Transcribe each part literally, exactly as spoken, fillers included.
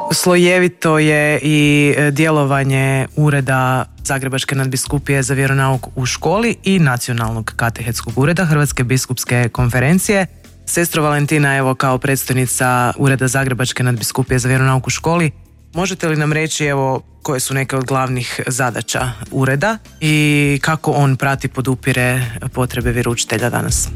Slojevito je i djelovanje Ureda Zagrebačke nadbiskupije za vjeronauk u školi i Nacionalnog katehetskog ureda Hrvatske biskupske konferencije. Sestro Valentina, evo kao predstojnica Ureda Zagrebačke nadbiskupije za vjeronauk u školi, možete li nam reći evo koje su neke od glavnih zadaća ureda i kako on prati, podupire potrebe vjeroučitelja danas?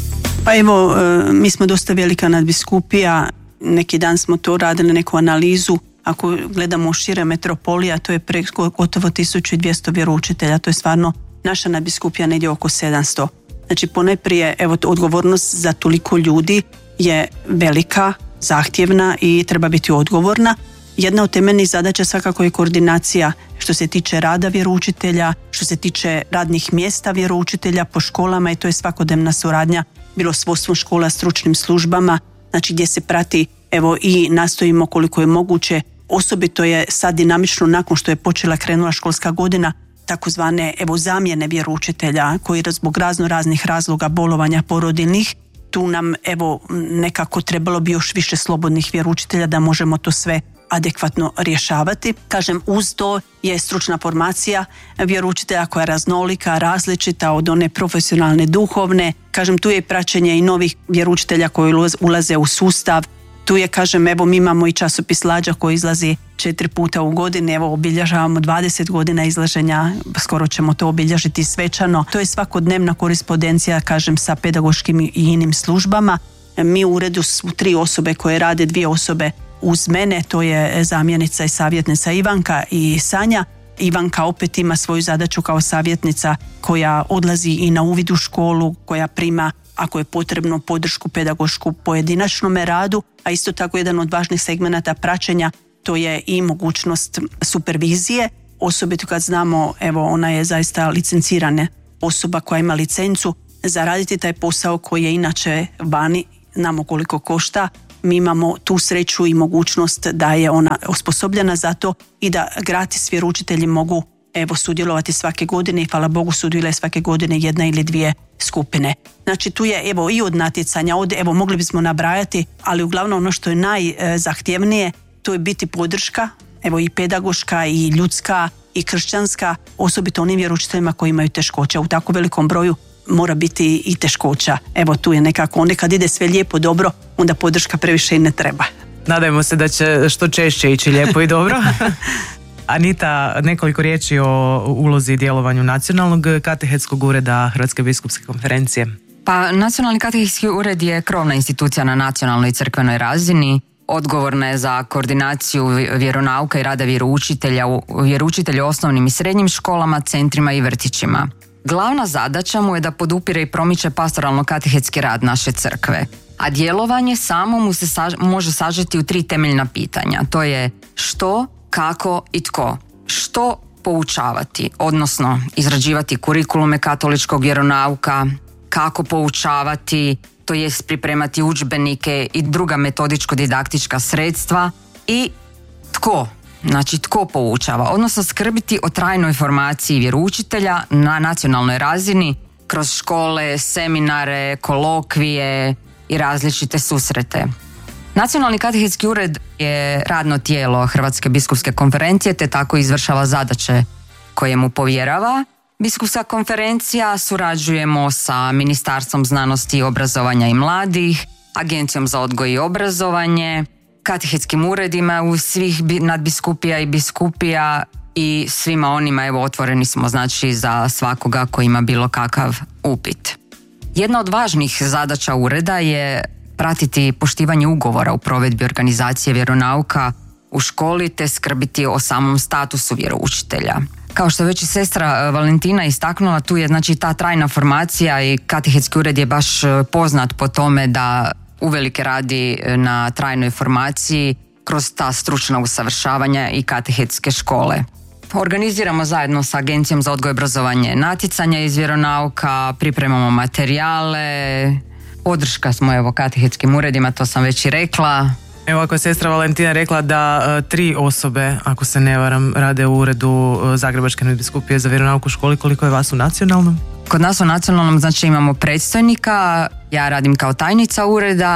Pa evo, mi smo dosta velika nadbiskupija. Neki dan smo to radili, neku analizu. Ako gledamo šire metropolija, to je preko gotovo tisuću dvjesto vjeroučitelja. To je stvarno naša nadbiskupija negdje oko sedamsto. Znači, ponajprije, evo, odgovornost za toliko ljudi je velika, zahtjevna i treba biti odgovorna. Jedna od temeljnih zadaća svakako je koordinacija što se tiče rada vjeroučitelja, što se tiče radnih mjesta vjeroučitelja po školama, i to je svakodnevna suradnja, bilo s vodstvom škola, stručnim službama, znači gdje se prati, evo, i nastojimo koliko je moguće. Osobito je sad dinamično nakon što je počela krenula školska godina takozvane evo zamjene vjeroučitelja koji zbog razno raznih razloga bolovanja porodiljnih, tu nam evo nekako trebalo bi još više slobodnih vjeroučitelja da možemo to sve adekvatno rješavati. Kažem, uz to je stručna formacija vjeroučitelja koja je raznolika, različita od one profesionalne, duhovne. Kažem, tu je praćenje i novih vjeroučitelja koji ulaze u sustav. Tu je, kažem, evo mi imamo i časopis Lađa koji izlazi četiri puta u godini, evo obilježavamo dvadeset godina izlaženja, skoro ćemo to obilježiti svečano. To je svakodnevna korespondencija, kažem, sa pedagoškim i inim službama. Mi u uredu su tri osobe koje rade, dvije osobe uz mene, to je zamjenica i savjetnica Ivanka i Sanja. Ivanka opet ima svoju zadaću kao savjetnica koja odlazi i na uvid u školu, koja prima, ako je potrebno, podršku pedagošku pojedinačnom radu, a isto tako jedan od važnih segmenata praćenja to je i mogućnost supervizije, osobito kad znamo, evo ona je zaista licencirana osoba koja ima licencu za raditi taj posao koji je inače vani, znamo koliko košta. Mi imamo tu sreću i mogućnost da je ona osposobljena za to i da gratis vjeroučitelji mogu evo sudjelovati svake godine i hvala Bogu sudjeluje svake godine jedna ili dvije skupine. Znači tu je evo i od natjecanja, od, evo mogli bismo nabrajati, ali uglavnom ono što je najzahtjevnije to je biti podrška, evo i pedagoška i ljudska i kršćanska, osobito onim vjeroučiteljima koji imaju teškoća. U tako velikom broju mora biti i teškoća. Evo tu je nekako, onda kad ide sve lijepo dobro, onda podrška previše i ne treba. Nadajmo se da će što češće ići lijepo i dobro. Anita, nekoliko riječi o ulozi i djelovanju Nacionalnog katehetskog ureda Hrvatske biskupske konferencije. Pa Nacionalni katehetski ured je krovna institucija na nacionalnoj i crkvenoj razini. Odgovorna je za koordinaciju vjeronauka i rada vjeroučitelja u vjeroučitelja u osnovnim i srednjim školama, centrima i vrtićima. Glavna zadaća mu je da podupire i promiče pastoralno-katehetski rad naše crkve, a djelovanje samo mu se saž- može sažeti u tri temeljna pitanja. To je što, kako i tko. Što poučavati, odnosno izrađivati kurikulume katoličkog vjeronauka, kako poučavati, to jest pripremati udžbenike i druga metodičko-didaktička sredstva, i tko. Znači tko poučava, odnosno skrbiti o trajnoj formaciji vjeroučitelja na nacionalnoj razini kroz škole, seminare, kolokvije i različite susrete. Nacionalni katehetski ured je radno tijelo Hrvatske biskupske konferencije te tako izvršava zadaće koje mu povjerava. Biskupska konferencija surađujemo sa Ministarstvom znanosti, obrazovanja i mladih, Agencijom za odgoj i obrazovanje, katehetskim uredima u svih nadbiskupija i biskupija i svima onima, evo, otvoreni smo znači za svakoga koji ima bilo kakav upit. Jedna od važnih zadaća ureda je pratiti poštivanje ugovora u provedbi organizacije vjeronauka u školi te skrbiti o samom statusu vjeroučitelja. Kao što je već i sestra Valentina istaknula, tu je znači ta trajna formacija i katehetski ured je baš poznat po tome da uvelike radi na trajnoj formaciji kroz ta stručna usavršavanja i katehetske škole. Organiziramo zajedno sa Agencijom za odgoj i obrazovanje natjecanja iz vjeronauka, pripremamo materijale, podrška smo evo katehetskim uredima, to sam već i rekla. Evo, ako je sestra Valentina rekla da uh, tri osobe, ako se ne varam, rade u uredu uh, Zagrebačke nadbiskupije za vjeronauk u školi, koliko je vas u nacionalnom? Kod nas u nacionalnom znači imamo predstojnika, ja radim kao tajnica ureda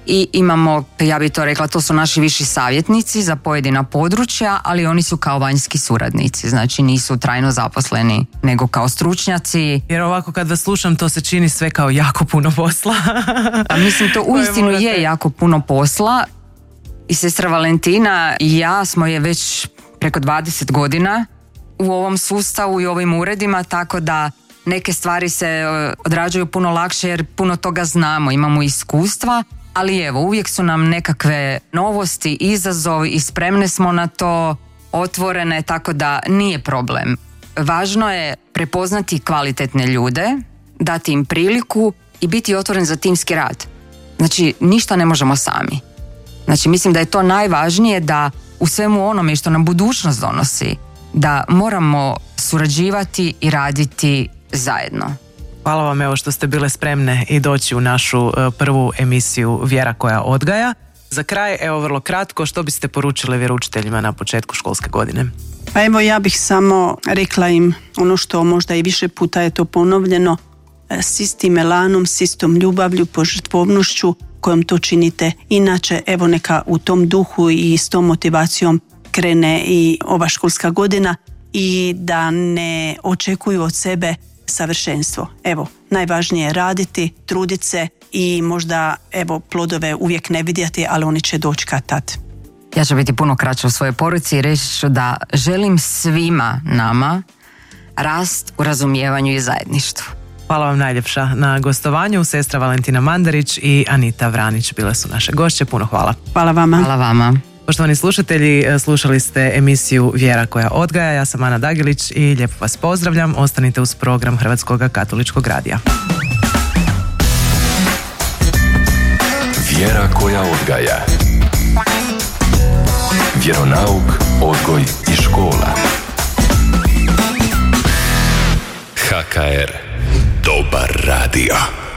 i imamo, ja bih to rekla, to su naši viši savjetnici za pojedina područja, ali oni su kao vanjski suradnici, znači nisu trajno zaposleni, nego kao stručnjaci. Jer ovako kad vas slušam, to se čini sve kao jako puno posla. Pa mislim, to uistinu morate... je jako puno posla. I sestra Valentina i ja smo je već preko dvadeset godina u ovom sustavu i ovim uredima, tako da neke stvari se odrađuju puno lakše jer puno toga znamo, imamo iskustva, ali evo, uvijek su nam nekakve novosti, izazovi i spremne smo na to, otvorene, tako da nije problem. Važno je prepoznati kvalitetne ljude, dati im priliku i biti otvoren za timski rad. Znači, ništa ne možemo sami. Znači, mislim da je to najvažnije, da u svemu onome što nam budućnost donosi, da moramo surađivati i raditi zajedno. Hvala vam evo što ste bile spremne i doći u našu prvu emisiju Vjera koja odgaja. Za kraj, evo vrlo kratko, što biste poručile vjeroučiteljima na početku školske godine? Pa evo, ja bih samo rekla im ono što možda i više puta je to ponovljeno, s istim elanom, s istom ljubavlju, požrtvovnošću kojom to činite. Inače, evo neka u tom duhu i s tom motivacijom krene i ova školska godina i da ne očekuju od sebe savršenstvo. Evo, najvažnije je raditi, truditi se i možda evo plodove uvijek ne vidjeti, ali oni će doći kad tad. Ja ću biti puno kraća u svojoj poruci i reći ću da želim svima nama rast u razumijevanju i zajedništvu. Hvala vam najljepša na gostovanju. Sestra Valentina Mandarić i Anita Vranić bile su naše gošće. Puno hvala. Hvala vama. Hvala vama. Poštovani slušatelji, slušali ste emisiju Vjera koja odgaja. Ja sam Ana Dagilić i lijepo vas pozdravljam. Ostanite uz program Hrvatskog katoličkog radija. Vjera koja odgaja. Vjeronauk, odgoj i škola. H K R. Dobar radio.